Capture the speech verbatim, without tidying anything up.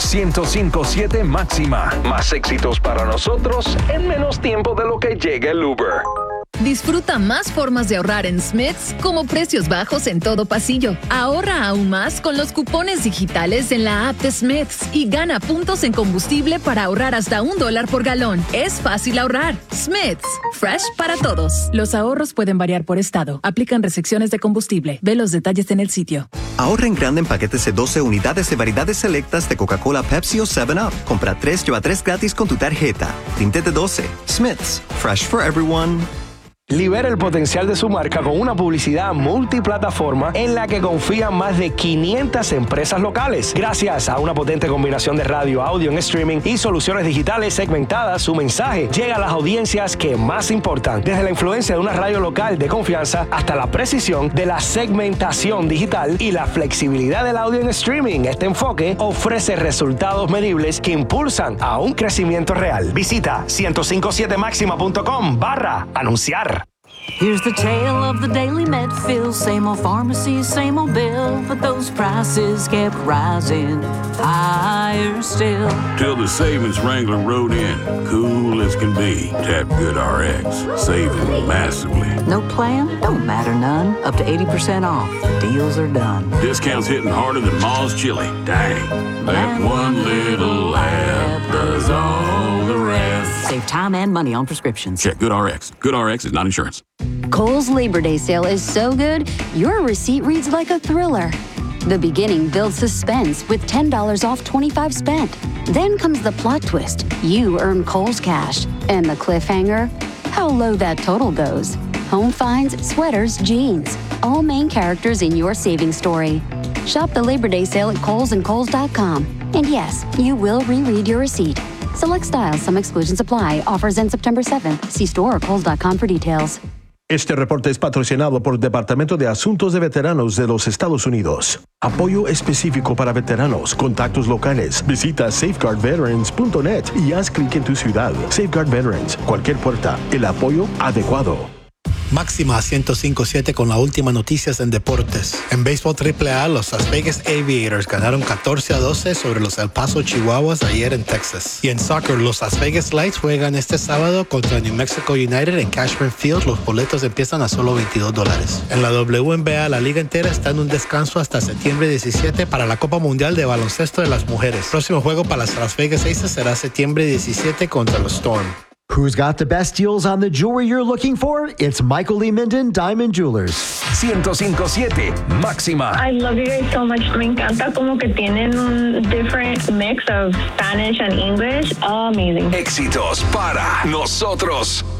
ciento cinco punto siete Máxima. Más éxitos para nosotros en menos tiempo de lo que llega el Uber. Disfruta más formas de ahorrar en Smith's, como precios bajos en todo pasillo. Ahorra aún más con los cupones digitales en la app de Smith's y gana puntos en combustible para ahorrar hasta un dólar por galón. Es fácil ahorrar. Smith's, fresh para todos. Los ahorros pueden variar por estado. Aplican restricciones de combustible. Ve los detalles en el sitio. Ahorra en grande en paquetes de doce unidades de variedades selectas de Coca-Cola, Pepsi o seven up. Compra tres, lleva tres gratis con tu tarjeta. Tinte de doce. Smith's, fresh for everyone. Libera el potencial de su marca con una publicidad multiplataforma en la que confían más de quinientas empresas locales. Gracias a una potente combinación de radio, audio en streaming y soluciones digitales segmentadas, su mensaje llega a las audiencias que más importan. Desde la influencia de una radio local de confianza hasta la precisión de la segmentación digital y la flexibilidad del audio en streaming. Este enfoque ofrece resultados medibles que impulsan a un crecimiento real. Visita ciento cincuenta y siete máxima punto com barra anunciar. Here's the tale of the daily Medfield. Same old pharmacy, same old bill, but those prices kept rising higher still. Till the savings Wrangler rode in, cool as can be. Tap GoodRx, saving massively. No plan? Don't matter none. Up to eighty percent off. Deals are done. Discounts hitting harder than Ma's chili. Dang, that one little app does all the rest. Save time and money on prescriptions. Check GoodRx. GoodRx is not insurance. Kohl's Labor Day sale is so good, your receipt reads like a thriller. The beginning builds suspense with ten dollars off twenty-five spent. Then comes the plot twist. You earn Kohl's cash. And the cliffhanger? How low that total goes. Home finds, sweaters, jeans. All main characters in your savings story. Shop the Labor Day sale at Kohl's and Kohl's dot com. And yes, you will reread your receipt. Select styles, some exclusions apply. Offers end September seventh. See store or Kohl's dot com for details. Este reporte es patrocinado por el Departamento de Asuntos de Veteranos de los Estados Unidos. Apoyo específico para veteranos, contactos locales. Visita safeguard veterans punto net y haz clic en tu ciudad. Safeguard Veterans, cualquier puerta, el apoyo adecuado. Máxima ciento cinco punto siete con las últimas noticias en deportes. En béisbol triple A, los Las Vegas Aviators ganaron catorce a doce sobre los El Paso Chihuahuas ayer en Texas. Y en soccer, los Las Vegas Lights juegan este sábado contra New Mexico United en Cashman Field. Los boletos empiezan a solo veintidós dólares. En la W N B A, la liga entera está en un descanso hasta septiembre diecisiete para la Copa Mundial de Baloncesto de las Mujeres. Próximo juego para las Las Vegas Aces será septiembre diecisiete contra los Storm. Who's got the best deals on the jewelry you're looking for? It's Michael Lee Minden Diamond Jewelers. ciento cinco punto siete Máxima. I love you guys so much. Me encanta como que tienen un different mix of Spanish and English. Oh, amazing. Éxitos para nosotros.